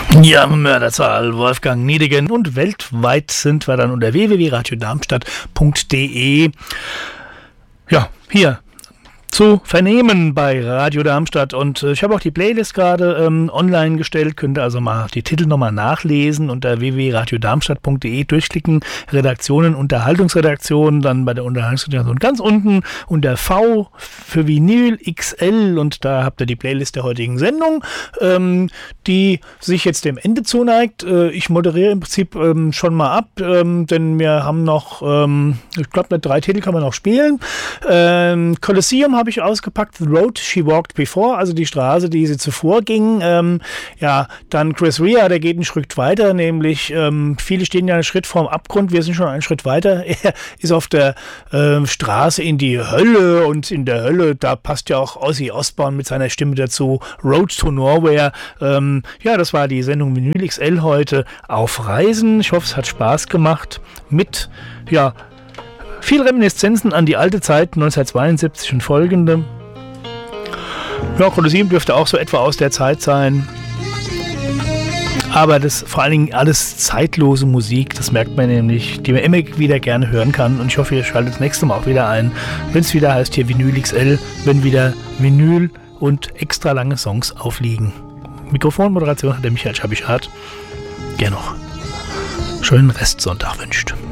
Ja, Mörderzahl, Wolfgang Niedegen, und weltweit sind wir dann unter www.radiodarmstadt.de. Ja, hier zu vernehmen bei Radio Darmstadt, und ich habe auch die Playlist gerade online gestellt, könnt ihr also mal die Titel nochmal nachlesen unter www.radiodarmstadt.de, durchklicken, Redaktionen, Unterhaltungsredaktion, dann bei der Unterhaltungsredaktion ganz unten unter V für Vinyl XL, und da habt ihr die Playlist der heutigen Sendung, die sich jetzt dem Ende zuneigt. Ich moderiere im Prinzip schon mal ab, denn wir haben noch, ich glaube, 3 Titel kann man noch spielen. Colosseum habe ich ausgepackt, The Road She Walked Before, also die Straße, die sie zuvor ging. Ja, dann Chris Rea, der geht einen Schritt weiter, nämlich viele stehen ja einen Schritt vorm Abgrund, wir sind schon einen Schritt weiter. Er ist auf der Straße in die Hölle, und in der Hölle, da passt ja auch Ozzy Osbourne mit seiner Stimme dazu. Road to Nowhere. Ja, das war die Sendung Vinyl XL heute auf Reisen. Ich hoffe, es hat Spaß gemacht mit, ja, viel Reminiszenzen an die alte Zeit, 1972 und folgende. Ja, Colosseum dürfte auch so etwa aus der Zeit sein. Aber das vor allen Dingen alles zeitlose Musik, das merkt man nämlich, die man immer wieder gerne hören kann. Und ich hoffe, ihr schaltet das nächste Mal auch wieder ein, wenn es wieder heißt hier Vinyl XL, wenn wieder Vinyl und extra lange Songs aufliegen. Mikrofonmoderation hat der Michael Schabichat. Gerne noch schönen Restsonntag wünscht.